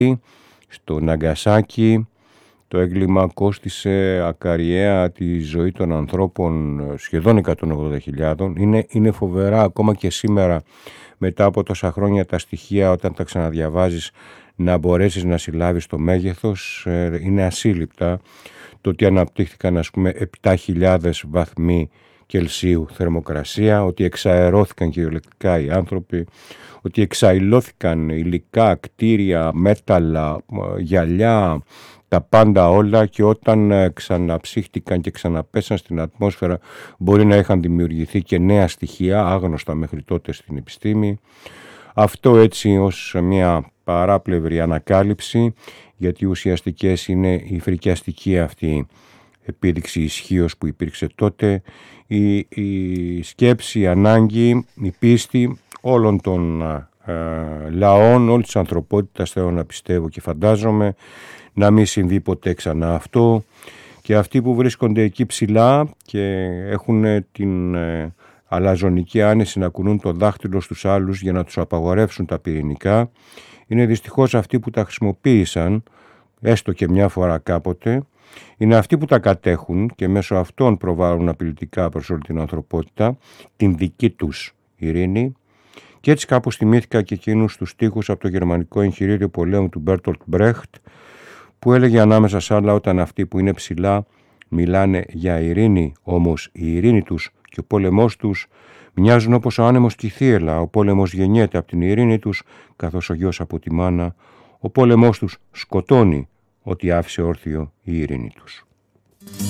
στο Ναγκασάκι. Το έγκλημα κόστισε ακαριέα τη ζωή των ανθρώπων σχεδόν 180.000. Είναι φοβερά ακόμα και σήμερα, μετά από τόσα χρόνια, τα στοιχεία όταν τα ξαναδιαβάζεις να μπορέσεις να συλλάβεις το μέγεθος. Είναι ασύλληπτα το ότι αναπτύχθηκαν 7.000 βαθμοί Κελσίου θερμοκρασία, ότι εξαερώθηκαν κυριολεκτικά οι άνθρωποι, ότι εξαϊλώθηκαν υλικά, κτίρια, μέταλλα, γυαλιά, τα πάντα όλα, και όταν ξαναψύχτηκαν και ξαναπέσαν στην ατμόσφαιρα μπορεί να είχαν δημιουργηθεί και νέα στοιχεία άγνωστα μέχρι τότε στην επιστήμη. Αυτό έτσι ως μια παράπλευρη ανακάλυψη, γιατί ουσιαστικές είναι η φρικιαστική αυτή επίδειξη ισχύος που υπήρξε τότε, η σκέψη, η ανάγκη, η πίστη όλων των λαών, όλης της ανθρωπότητας, θέλω να πιστεύω και φαντάζομαι, να μην συμβεί ποτέ ξανά αυτό, και αυτοί που βρίσκονται εκεί ψηλά και έχουν την αλαζονική άνεση να κουνούν το δάχτυλο στους άλλους για να τους απαγορεύσουν τα πυρηνικά, είναι δυστυχώς αυτοί που τα χρησιμοποίησαν, έστω και μια φορά κάποτε, είναι αυτοί που τα κατέχουν και μέσω αυτών προβάλλουν απειλητικά προς όλη την ανθρωπότητα την δική τους ειρήνη. Και έτσι κάπως θυμήθηκα και εκείνους τους στίχους από το γερμανικό εγχειρίδιο πολέμου του Μπέρτολτ Μπρέχτ, που έλεγε ανάμεσα σ' άλλα, όταν αυτοί που είναι ψηλά μιλάνε για ειρήνη, όμως η ειρήνη τους και ο πόλεμός τους μοιάζουν όπως ο άνεμος και η θύελλα. Ο πόλεμος γεννιέται από την ειρήνη τους, καθώς ο γιος από τη μάνα. Ο πόλεμός τους σκοτώνει ό,τι άφησε όρθιο η ειρήνη τους.